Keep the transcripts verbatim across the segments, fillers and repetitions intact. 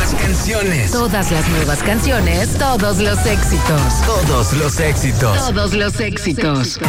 nuevas canciones. Todas las nuevas canciones, todos los éxitos. Todos los éxitos. Todos los éxitos.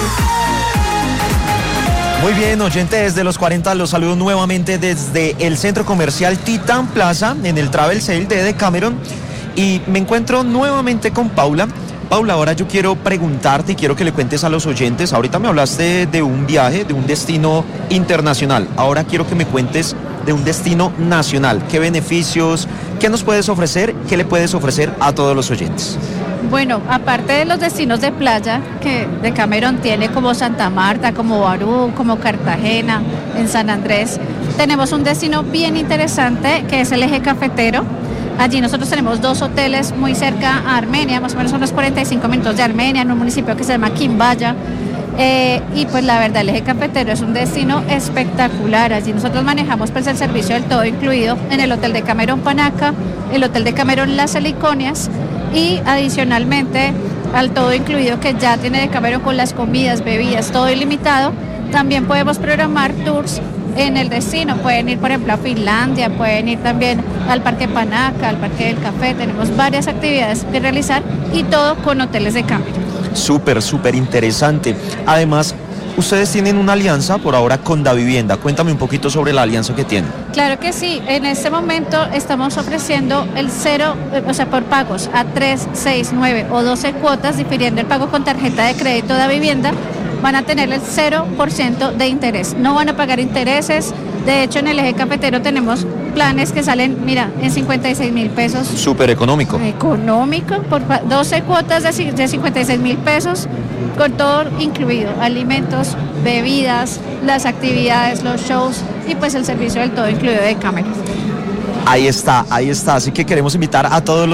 Muy bien, oyentes de los cuarenta, los saludo nuevamente desde el centro comercial Titan Plaza, en el Travel Sale de Decameron, y me encuentro nuevamente con Paula. Paula, ahora yo quiero preguntarte y quiero que le cuentes a los oyentes, ahorita me hablaste de un viaje, de un destino internacional, ahora quiero que me cuentes de un destino nacional. ¿Qué beneficios, qué nos puedes ofrecer, qué le puedes ofrecer a todos los oyentes? Bueno, aparte de los destinos de playa que Decameron tiene, como Santa Marta, como Barú, como Cartagena, en San Andrés, tenemos un destino bien interesante que es el Eje Cafetero. Allí nosotros tenemos dos hoteles muy cerca a Armenia, más o menos unos cuarenta y cinco minutos de Armenia, en un municipio que se llama Quimbaya. Eh, y pues la verdad, el Eje Cafetero es un destino espectacular. Allí nosotros manejamos pues el servicio del todo incluido en el Hotel Decameron Panaca, el Hotel Decameron Las Heliconias, y adicionalmente al todo incluido que ya tiene Decameron con las comidas, bebidas, todo ilimitado, también podemos programar tours en el destino. Pueden ir, por ejemplo, a Finlandia, pueden ir también al Parque Panaca, al Parque del Café. Tenemos varias actividades que realizar y todo con hoteles Decameron. Súper, súper interesante. Además, ustedes tienen una alianza por ahora con Davivienda. Cuéntame un poquito sobre la alianza que tienen. Claro que sí. En este momento estamos ofreciendo el cero, o sea, por pagos a tres, seis, nueve o doce cuotas, difiriendo el pago con tarjeta de crédito Davivienda, van a tener el cero por ciento de interés. No van a pagar intereses. De hecho, en el Eje Cafetero tenemos planes que salen, mira, en cincuenta y seis mil pesos. Súper económico. Económico, por doce cuotas de cincuenta y seis mil pesos, con todo incluido, alimentos, bebidas, las actividades, los shows y pues el servicio del todo incluido de Decameron. Ahí está, ahí está. Así que queremos invitar a todos los